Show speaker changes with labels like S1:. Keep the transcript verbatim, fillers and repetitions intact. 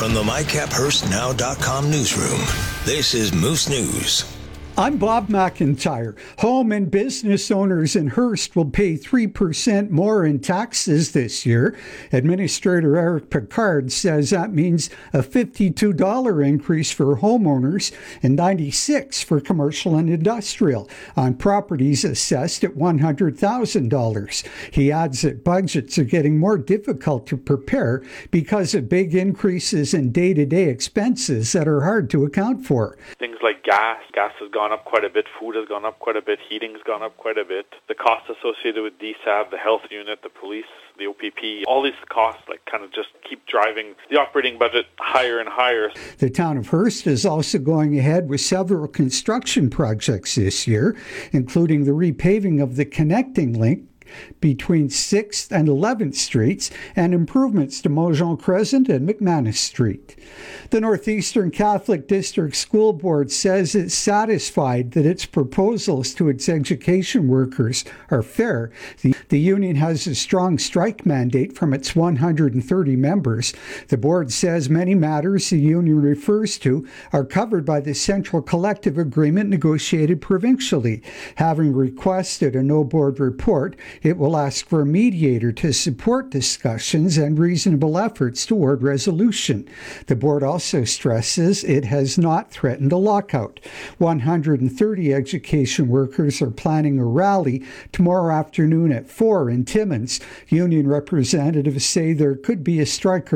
S1: From the my cap hearst now dot com newsroom, this is Moose News.
S2: I'm Bob McIntyre. Home and business owners in Hearst will pay three percent more in taxes this year. Administrator Eric Picard says that means a fifty-two dollars increase for homeowners and ninety-six dollars for commercial and industrial on properties assessed at one hundred thousand dollars. He adds that budgets are getting more difficult to prepare because of big increases in day-to-day expenses that are hard to account for.
S3: Things like gas. Gas has gone up quite a bit. Food has gone up quite a bit. Heating's gone up quite a bit. The costs associated with D S A B, the health unit, the police, the O P P, all these costs like kind of just keep driving the operating budget higher and higher.
S2: The town of Hearst is also going ahead with several construction projects this year, including the repaving of the connecting link between sixth and eleventh Streets and improvements to Mojon Crescent and McManus Street. The Northeastern Catholic District School Board says it's satisfied that its proposals to its education workers are fair. The, the union has a strong strike mandate from its one hundred thirty members. The board says many matters the union refers to are covered by the Central Collective Agreement negotiated provincially. Having requested a no-board report, it will ask for a mediator to support discussions and reasonable efforts toward resolution. The board also stresses it has not threatened a lockout. one hundred thirty education workers are planning a rally tomorrow afternoon at four in Timmins. Union representatives say there could be a strike